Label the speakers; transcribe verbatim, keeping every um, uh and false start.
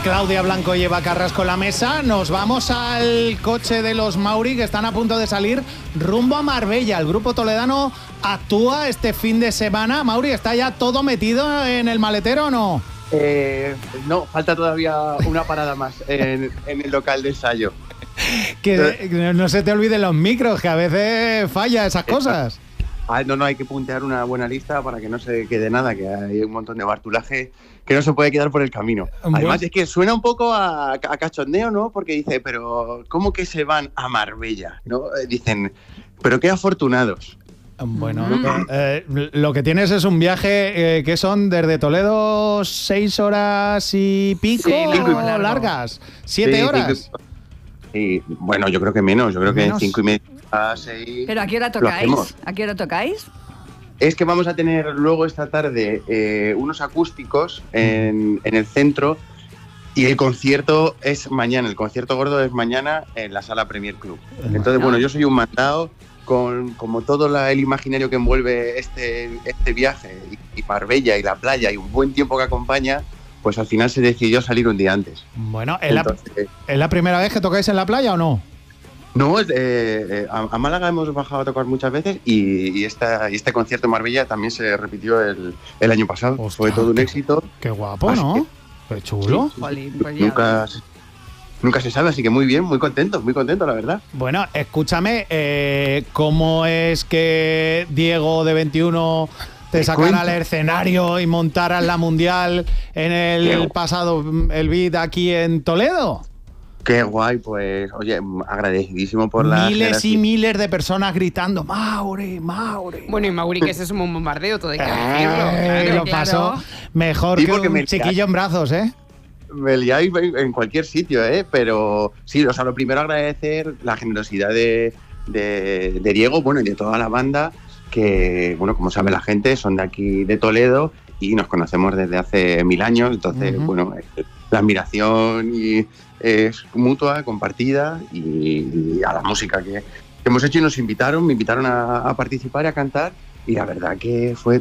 Speaker 1: Claudia Blanco y Eva Carrasco en la mesa. Nos vamos al coche de los Mauri, que están a punto de salir rumbo a Marbella. El grupo toledano actúa este fin de semana. Mauri, ¿está ya todo metido en el maletero o no?
Speaker 2: Eh, no, falta todavía una parada más en, en el local de ensayo.
Speaker 1: Que no se te olviden los micros, que a veces falla esas cosas.
Speaker 2: Ah, no, no, hay que puntear una buena lista para que no se quede nada, que hay un montón de bartulaje que no se puede quedar por el camino. Además, bueno, es que suena un poco a, a cachondeo, ¿no? Porque dice, pero ¿cómo que se van a Marbella? ¿No? Dicen, pero qué afortunados.
Speaker 1: Bueno, mm. eh, lo que tienes es un viaje eh, que son desde Toledo seis horas y pico, sí, largo, largo. largas, siete sí, horas.
Speaker 2: Cinco, sí, bueno, yo creo que menos, yo creo menos. que cinco y media. Seis,
Speaker 3: ¿Pero a qué hora tocáis? ¿A qué hora tocáis?
Speaker 2: Es que vamos a tener luego esta tarde eh, unos acústicos en, en el centro y el concierto es mañana, el concierto gordo es mañana en la Sala Premier Club. Entonces, bueno, yo soy un mandado con como todo la, el imaginario que envuelve este, este viaje y, y Marbella y la playa y un buen tiempo que acompaña, pues al final se decidió salir un día antes.
Speaker 1: Bueno, ¿es, Entonces, la, ¿es la primera vez que tocáis en la playa o no?
Speaker 2: No, eh, eh, a, a Málaga hemos bajado a tocar muchas veces y, y, esta, y este concierto en Marbella también se repitió el, el año pasado. Ostras, fue todo un éxito.
Speaker 1: Qué guapo, ¿no? Qué chulo.
Speaker 2: Sí, sí. Pues nunca, nunca se sabe, así que muy bien, muy contento, muy contento, la verdad.
Speaker 1: Bueno, escúchame, eh, ¿cómo es que Diego de veintiuno te sacara al escenario y montaras la Mundial en el Qué pasado, el beat aquí en Toledo?
Speaker 2: Qué guay, pues, oye, agradecidísimo por la...
Speaker 1: Miles generación. y miles de personas gritando, Mauri, Mauri.
Speaker 4: Bueno, y Mauri, que ese es un bombardeo, todo hay que decirlo.
Speaker 1: Eh,
Speaker 4: claro,
Speaker 1: lo
Speaker 4: claro.
Speaker 1: pasó mejor sí, que un chiquillo en brazos, ¿eh?
Speaker 2: Me liáis en cualquier sitio, ¿eh? Pero sí, o sea, lo primero agradecer la generosidad de, de, de Diego, bueno, y de toda la banda, que, bueno, como sabe la gente, son de aquí de Toledo y nos conocemos desde hace mil años, entonces, uh-huh. bueno, la admiración y... es mutua, compartida y, y a la música que, que hemos hecho y nos invitaron, me invitaron a, a participar y a cantar y la verdad que fue